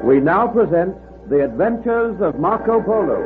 We now present The Adventures of Marco Polo.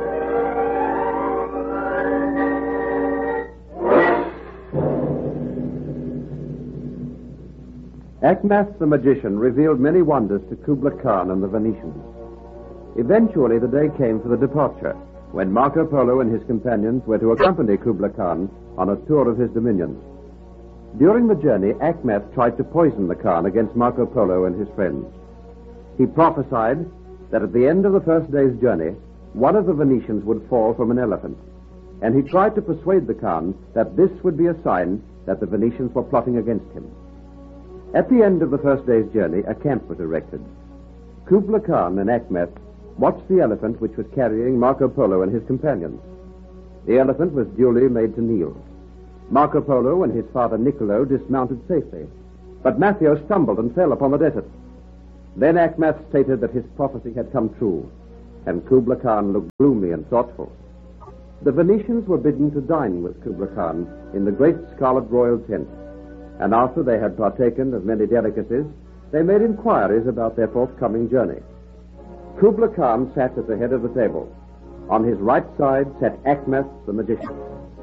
Akhmath the magician revealed many wonders to Kubla Khan and the Venetians. Eventually the day came for the departure, when Marco Polo and his companions were to accompany Kubla Khan on a tour of his dominions. During the journey, Akhmath tried to poison the Khan against Marco Polo and his friends. He prophesied that at the end of the first day's journey, one of the Venetians would fall from an elephant, and he tried to persuade the Khan that this would be a sign that the Venetians were plotting against him. At the end of the first day's journey, a camp was erected. Kubla Khan and Akhmath watched the elephant which was carrying Marco Polo and his companions. The elephant was duly made to kneel. Marco Polo and his father Niccolo dismounted safely, but Matteo stumbled and fell upon the desert. Then Akhmath stated that his prophecy had come true, and Kubla Khan looked gloomy and thoughtful. The Venetians were bidden to dine with Kubla Khan in the great scarlet royal tent, and after they had partaken of many delicacies, they made inquiries about their forthcoming journey. Kubla Khan sat at the head of the table. On his right side sat Akhmath the magician.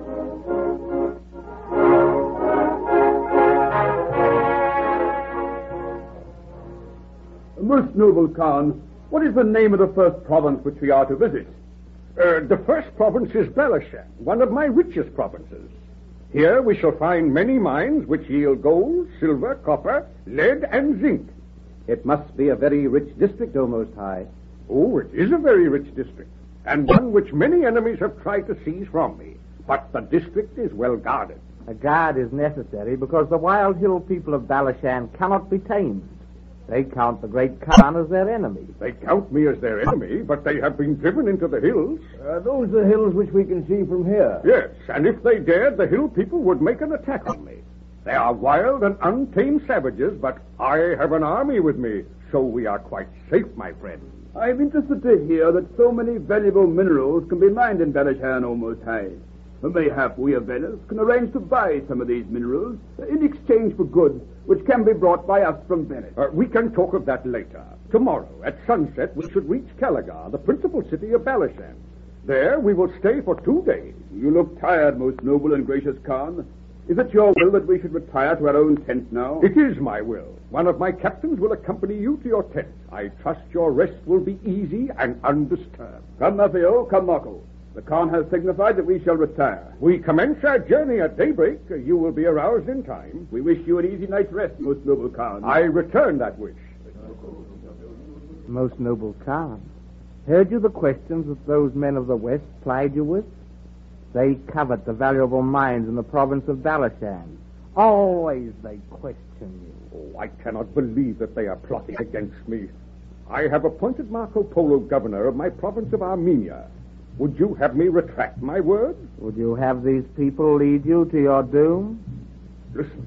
Most noble Khan, what is the name of the first province which we are to visit? The first province is Balishan, one of my richest provinces. Here we shall find many mines which yield gold, silver, copper, lead, and zinc. It must be a very rich district, O Most High. Oh, it is a very rich district, and one which many enemies have tried to seize from me. But the district is well guarded. A guard is necessary because the wild hill people of Balishan cannot be tamed. They count the great Khan as their enemy. They count me as their enemy, but they have been driven into the hills. Those are hills which we can see from here. Yes, and if they dared, the hill people would make an attack on me. They are wild and untamed savages, but I have an army with me, so we are quite safe, my friend. I'm interested to hear that so many valuable minerals can be mined in Balishan, O Most High. Mayhap we of Venice can arrange to buy some of these minerals in exchange for goods which can be brought by us from Venice. We can talk of that later. Tomorrow, at sunset, we should reach Caligar, the principal city of Balishan. There we will stay for 2 days. You look tired, most noble and gracious Khan. Is it your will that we should retire to our own tent now? It is my will. One of my captains will accompany you to your tent. I trust your rest will be easy and undisturbed. Come, Matteo, come, Marco. The Khan has signified that we shall retire. We commence our journey at daybreak. You will be aroused in time. We wish you an easy night's rest, most noble Khan. I return that wish. Most noble Khan, heard you the questions that those men of the West plied you with? They covet the valuable mines in the province of Balishan. Always they question you. Oh, I cannot believe that they are plotting against me. I have appointed Marco Polo governor of my province of Armenia. Would you have me retract my word? Would you have these people lead you to your doom? Listen.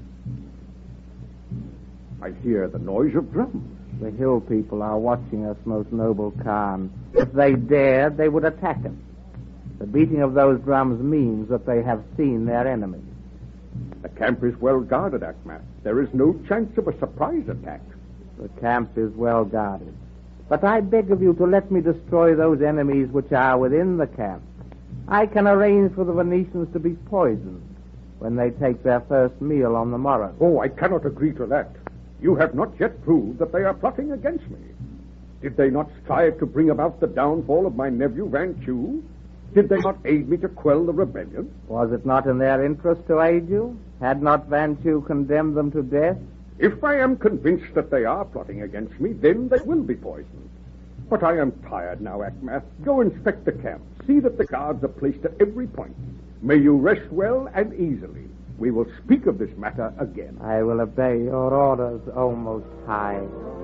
I hear the noise of drums. The hill people are watching us, most noble Khan. If they dared, they would attack us. The beating of those drums means that they have seen their enemy. The camp is well guarded, Akhmath. There is no chance of a surprise attack. The camp is well guarded. But I beg of you to let me destroy those enemies which are within the camp. I can arrange for the Venetians to be poisoned when they take their first meal on the morrow. Oh, I cannot agree to that. You have not yet proved that they are plotting against me. Did they not strive to bring about the downfall of my nephew Van Chu? Did they not aid me to quell the rebellion? Was it not in their interest to aid you? Had not Van Chu condemned them to death? If I am convinced that they are plotting against me, then they will be poisoned. But I am tired now, Akhmath. Go inspect the camp. See that the guards are placed at every point. May you rest well and easily. We will speak of this matter again. I will obey your orders, O Most High.